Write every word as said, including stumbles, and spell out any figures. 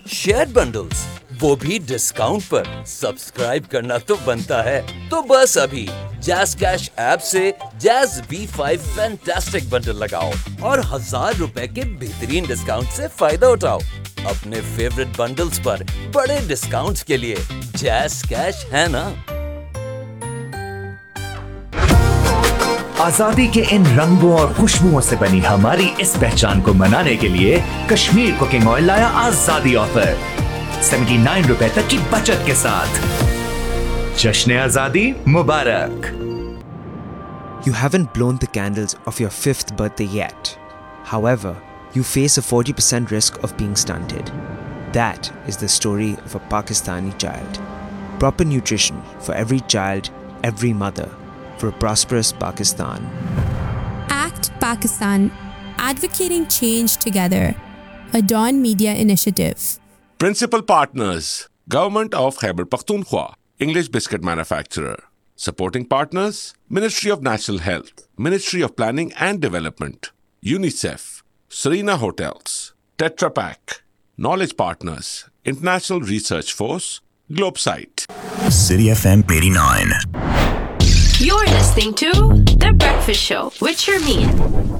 Share bundles, वो भी discount पर। सब्सक्राइब करना तो बनता है। तो बस अभी जैज़ कैश ऐप से jazz B five fantastic bundle लगाओ और हजार रुपए के बेहतरीन डिस्काउंट से फायदा उठाओ। अपने फेवरेट बंडल्स पर बड़े डिस्काउंट्स के लिए जैज़ कैश है ना। आजादी के इन रंगों और खुशबुओं से बनी हमारी इस पहचान को मनाने के लिए कश्मीर कुकिंग ऑयल लाया आजादी ऑफर उन्यासी रुपए तक की बचत के साथ। जश्न आजादी मुबारक। You haven't blown the candles of your fifth birthday yet. However, you face a forty percent risk of being stunted. That is the story of a Pakistani child. Proper nutrition for every child, every mother, for a prosperous Pakistan. Act Pakistan, advocating change together. A Dawn Media initiative. Principal partners: Government of Khyber Pakhtunkhwa, English biscuit manufacturer. Supporting partners: Ministry of National Health, Ministry of Planning and Development, UNICEF, Serena Hotels, Tetra Pak. Knowledge partners: International Research Force, Globesite. City F M eighty-nine. You're listening to The Breakfast Show with Sharmeen.